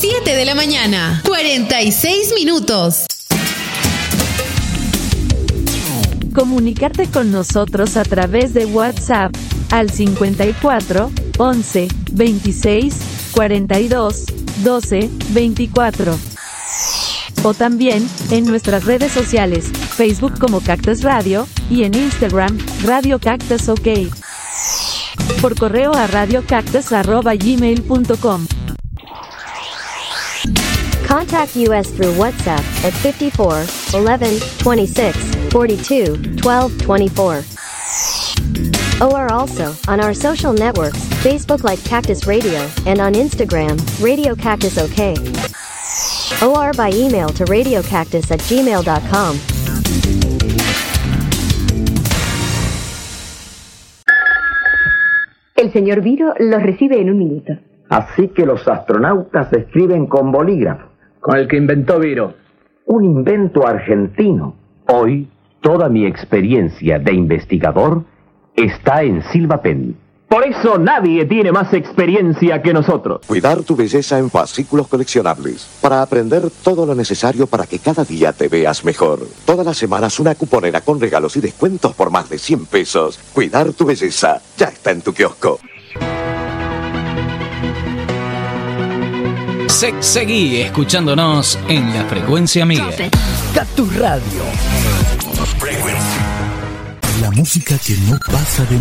7 de la mañana, 46 minutos. Comunicarte con nosotros a través de WhatsApp al 54 11 26 42 12 24. O también en nuestras redes sociales, Facebook como Cactus Radio y en Instagram, Radio Cactus OK. Por correo a radiocactus@gmail.com. Contact us through WhatsApp at 54 11 26 42 12 24. Or also on our social networks, Facebook like Cactus Radio and on Instagram, Radio Cactus OK. Or by email to radiocactus@gmail.com. El señor Viro los recibe en un minuto. Así que los astronautas escriben con bolígrafo. Con el que inventó Viro. Un invento argentino. Hoy, toda mi experiencia de investigador está en Silvapen. Por eso nadie tiene más experiencia que nosotros. Cuidar tu belleza en fascículos coleccionables. Para aprender todo lo necesario para que cada día te veas mejor. Todas las semanas una cuponera con regalos y descuentos por más de 100 pesos. Cuidar tu belleza ya está en tu kiosco. Seguí escuchándonos en la frecuencia amiga. Cactus Radio. La música que no pasa de